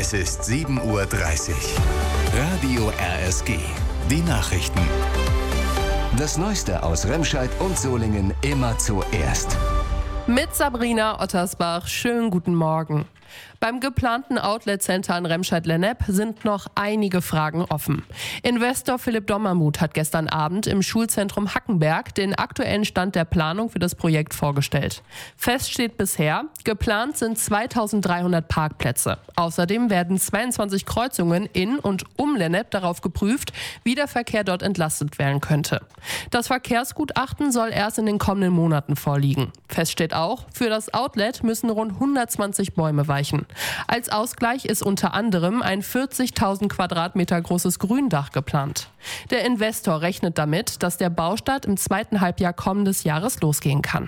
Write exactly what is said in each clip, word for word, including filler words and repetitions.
Es ist sieben Uhr dreißig. Radio R S G. Die Nachrichten. Das Neueste aus Remscheid und Solingen immer zuerst. Mit Sabrina Ottersbach. Schönen guten Morgen. Beim geplanten Outlet-Center in Remscheid-Lennep sind noch einige Fragen offen. Investor Philipp Dommermuth hat gestern Abend im Schulzentrum Hackenberg den aktuellen Stand der Planung für das Projekt vorgestellt. Fest steht bisher, geplant sind zweitausenddreihundert Parkplätze. Außerdem werden zweiundzwanzig Kreuzungen in und um Lennep darauf geprüft, wie der Verkehr dort entlastet werden könnte. Das Verkehrsgutachten soll erst in den kommenden Monaten vorliegen. Fest steht auch, für das Outlet müssen rund hundertzwanzig Bäume weichen. Als Ausgleich ist unter anderem ein vierzigtausend Quadratmeter großes Gründach geplant. Der Investor rechnet damit, dass der Baustart im zweiten Halbjahr kommendes Jahres losgehen kann.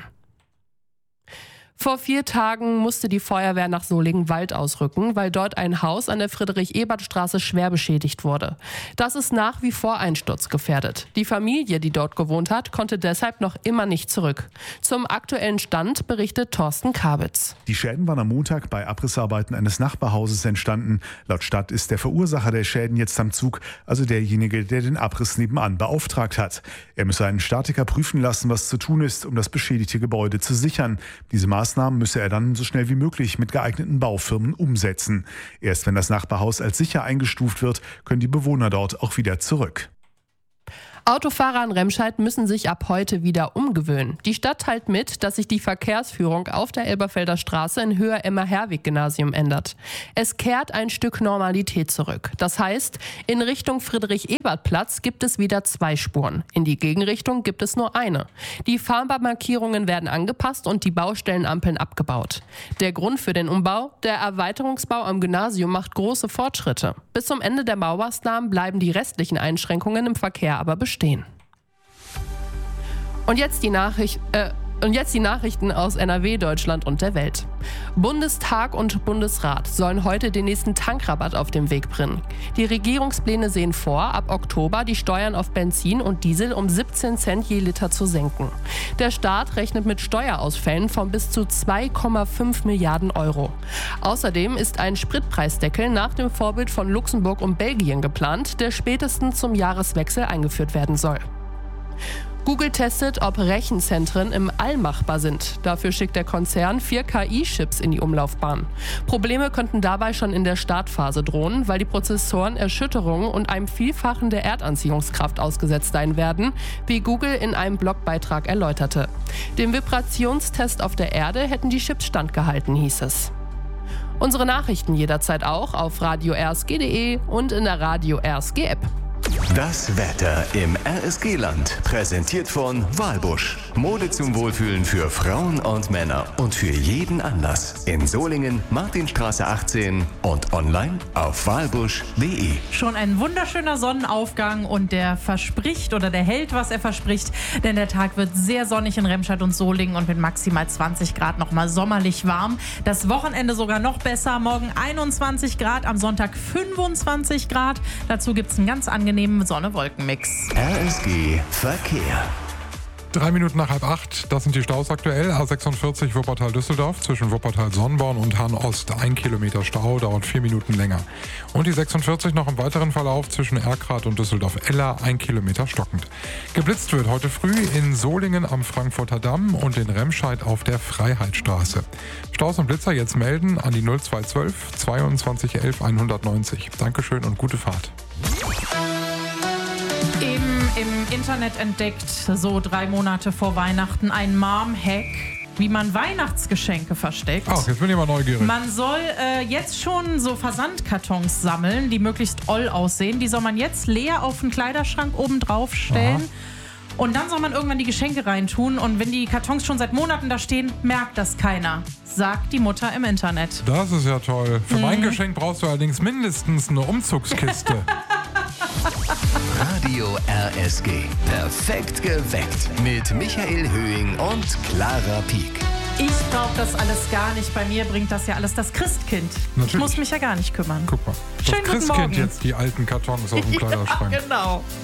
Vor vier Tagen musste die Feuerwehr nach Solingen-Wald ausrücken, weil dort ein Haus an der Friedrich-Ebert-Straße schwer beschädigt wurde. Das ist nach wie vor einsturzgefährdet. Die Familie, die dort gewohnt hat, konnte deshalb noch immer nicht zurück. Zum aktuellen Stand berichtet Thorsten Kabitz. Die Schäden waren am Montag bei Abrissarbeiten eines Nachbarhauses entstanden. Laut Stadt ist der Verursacher der Schäden jetzt am Zug, also derjenige, der den Abriss nebenan beauftragt hat. Er müsse einen Statiker prüfen lassen, was zu tun ist, um das beschädigte Gebäude zu sichern. Diese Maßnahmen müsse er dann so schnell wie möglich mit geeigneten Baufirmen umsetzen. Erst wenn das Nachbarhaus als sicher eingestuft wird, können die Bewohner dort auch wieder zurück. Autofahrer in Remscheid müssen sich ab heute wieder umgewöhnen. Die Stadt teilt mit, dass sich die Verkehrsführung auf der Elberfelder Straße in Höher-Emma-Herwig-Gymnasium ändert. Es kehrt ein Stück Normalität zurück. Das heißt, in Richtung Friedrich-Ebert-Platz gibt es wieder zwei Spuren. In die Gegenrichtung gibt es nur eine. Die Fahrbahnmarkierungen werden angepasst und die Baustellenampeln abgebaut. Der Grund für den Umbau? Der Erweiterungsbau am Gymnasium macht große Fortschritte. Bis zum Ende der Baumaßnahmen bleiben die restlichen Einschränkungen im Verkehr aber bestehen. Stehen. Und jetzt die Nachricht, äh, und jetzt die Nachrichten aus N R W, Deutschland und der Welt. Bundestag und Bundesrat sollen heute den nächsten Tankrabatt auf den Weg bringen. Die Regierungspläne sehen vor, ab Oktober die Steuern auf Benzin und Diesel um siebzehn Cent je Liter zu senken. Der Staat rechnet mit Steuerausfällen von bis zu zwei Komma fünf Milliarden Euro. Außerdem ist ein Spritpreisdeckel nach dem Vorbild von Luxemburg und Belgien geplant, der spätestens zum Jahreswechsel eingeführt werden soll. Google testet, ob Rechenzentren im All machbar sind. Dafür schickt der Konzern vier K I-Chips in die Umlaufbahn. Probleme könnten dabei schon in der Startphase drohen, weil die Prozessoren Erschütterungen und einem Vielfachen der Erdanziehungskraft ausgesetzt sein werden, wie Google in einem Blogbeitrag erläuterte. Dem Vibrationstest auf der Erde hätten die Chips standgehalten, hieß es. Unsere Nachrichten jederzeit auch auf radio r s g punkt d e und in der Radio R S G App. Das Wetter im R S G-Land. Präsentiert von Walbusch. Mode zum Wohlfühlen für Frauen und Männer. Und für jeden Anlass. In Solingen, Martinstraße achtzehn und online auf walbusch punkt d e. Schon ein wunderschöner Sonnenaufgang und der verspricht oder der hält, was er verspricht. Denn der Tag wird sehr sonnig in Remscheid und Solingen und mit maximal zwanzig Grad nochmal sommerlich warm. Das Wochenende sogar noch besser. Morgen einundzwanzig Grad, am Sonntag fünfundzwanzig Grad. Dazu gibt es einen ganz angenehmen Sonne-Wolken-Mix. R S G Verkehr. Drei Minuten nach halb acht, das sind die Staus aktuell. A sechsundvierzig Wuppertal-Düsseldorf zwischen Wuppertal-Sonnborn und Hahn-Ost. Ein Kilometer Stau, dauert vier Minuten länger. Und die sechsundvierzig noch im weiteren Verlauf zwischen Erkrath und Düsseldorf-Eller, ein Kilometer stockend. Geblitzt wird heute früh in Solingen am Frankfurter Damm und in Remscheid auf der Freiheitsstraße. Staus und Blitzer jetzt melden an die null zwei eins zwei zweiundzwanzig elf hundertneunzig. Dankeschön und gute Fahrt. Eben im Internet entdeckt, so drei Monate vor Weihnachten, ein Mom-Hack, wie man Weihnachtsgeschenke versteckt. Ach, jetzt bin ich mal neugierig. Man soll äh, jetzt schon so Versandkartons sammeln, die möglichst oll aussehen. Die soll man jetzt leer auf den Kleiderschrank oben drauf stellen. Aha. Und dann soll man irgendwann die Geschenke reintun. Und wenn die Kartons schon seit Monaten da stehen, merkt das keiner, sagt die Mutter im Internet. Das ist ja toll. Für mhm. mein Geschenk brauchst du allerdings mindestens eine Umzugskiste. Radio R S G. Perfekt geweckt. Mit Michael Höhing und Clara Pieck. Ich brauche das alles gar nicht. Bei mir bringt das ja alles das Christkind. Natürlich. Ich muss mich ja gar nicht kümmern. Guck mal. Das Schönen guten Christkind Morgen. Jetzt die alten Kartons auf dem Kleiderschrank. Ja, genau.